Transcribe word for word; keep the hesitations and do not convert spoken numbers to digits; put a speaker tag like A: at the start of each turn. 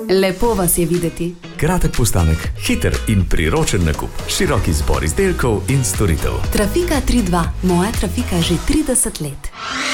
A: Lepo vas je videti.
B: Kratek postanek, hiter in priročen nakup, širok izbor izdelkov in storitev.
A: Trafika tri dva, moja Trafika že trideset let.